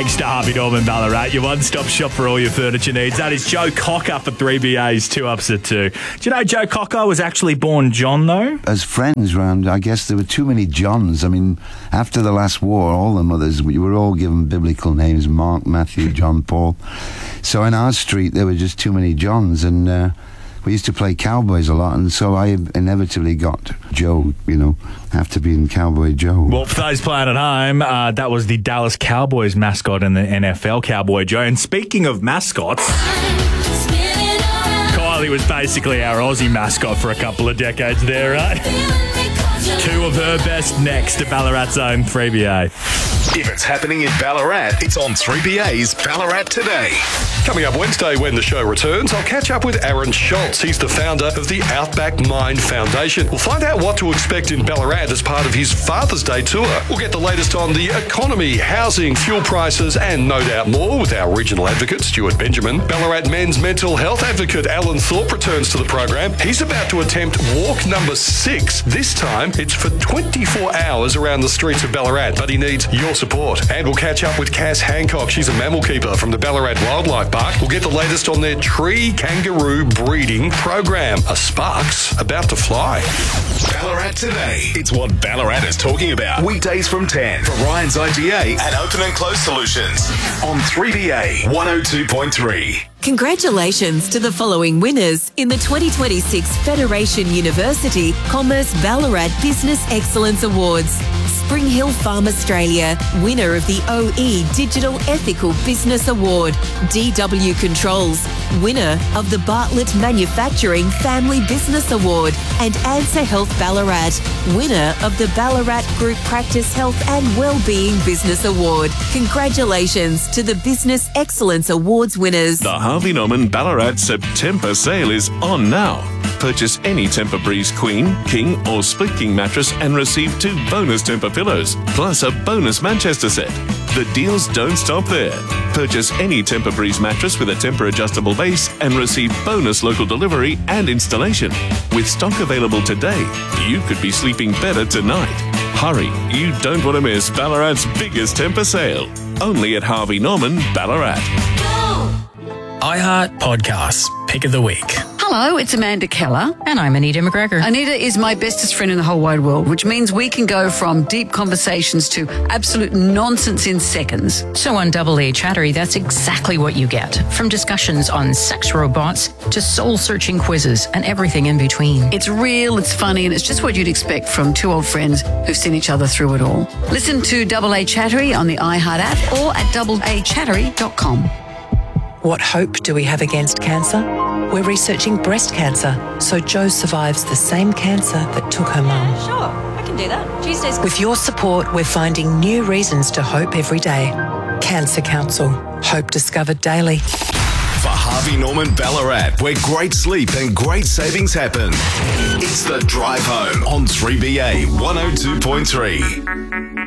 Thanks to Harvey Norman Ballarat, your one-stop shop for all your furniture needs. That is Joe Cocker for 3BA's 2 Ups at 2. Do you know Joe Cocker was actually born John, though? As friends round, I guess there were too many Johns. I mean, after the last war, all the mothers, we were all given biblical names: Mark, Matthew, John, Paul. So in our street, there were just too many Johns, and we used to play Cowboys a lot, and so I inevitably got Joe, after being Cowboy Joe. Well, for those playing at home, that was the Dallas Cowboys mascot in the NFL, Cowboy Joe. And speaking of mascots, Kylie was basically our Aussie mascot for a couple of decades there, right? 2 of her best next to Ballarat's own 3BA. If it's happening in Ballarat, it's on 3BA's Ballarat Today. Coming up Wednesday when the show returns, I'll catch up with Aaron Schultz. He's the founder of the Outback Mind Foundation. We'll find out what to expect in Ballarat as part of his Father's Day tour. We'll get the latest on the economy, housing, fuel prices, and no doubt more with our regional advocate, Stuart Benjamin. Ballarat men's mental health advocate, Alan Thorpe, returns to the program. He's about to attempt walk number 6. This time, it's for 24 hours around the streets of Ballarat, but he needs your support. And we'll catch up with Cass Hancock. She's a mammal keeper from the Ballarat Wildlife Park. We'll get the latest on their tree kangaroo breeding program. Are sparks about to fly? Ballarat Today. It's what Ballarat is talking about. Weekdays from 10 for Ryan's IGA and Open and Close Solutions on 3BA 102.3. Congratulations to the following winners in the 2026 Federation University Commerce Ballarat Business Excellence Awards. Spring Hill Farm Australia, winner of the OE Digital Ethical Business Award. DW Controls, winner of the Bartlett Manufacturing Family Business Award. And Answer Health Ballarat, winner of the Ballarat Group Practice Health and Wellbeing Business Award. Congratulations to the Business Excellence Awards winners. The Harvey Norman Ballarat September sale is on now. Purchase any Tempur-Breeze Queen, King or Split King mattress and receive 2 bonus Tempur pillows, plus a bonus Manchester set. The deals don't stop there. Purchase any Tempur-Breeze mattress with a Tempur adjustable base and receive bonus local delivery and installation. With stock available today, you could be sleeping better tonight. Hurry, you don't want to miss Ballarat's biggest Tempur sale. Only at Harvey Norman, Ballarat. iHeart Podcasts, Pick of the Week. Hello, it's Amanda Keller. And I'm Anita McGregor. Anita is my bestest friend in the whole wide world, which means we can go from deep conversations to absolute nonsense in seconds. So on Double A Chattery, that's exactly what you get. From discussions on sex robots to soul-searching quizzes and everything in between. It's real, it's funny, and it's just what you'd expect from 2 old friends who've seen each other through it all. Listen to Double A Chattery on the iHeart app or at doubleachattery.com. What hope do we have against cancer? We're researching breast cancer, so Jo survives the same cancer that took her mum. Sure, I can do that. Tuesdays. With your support, we're finding new reasons to hope every day. Cancer Council. Hope discovered daily. For Harvey Norman Ballarat, where great sleep and great savings happen. It's The Drive Home on 3BA 102.3.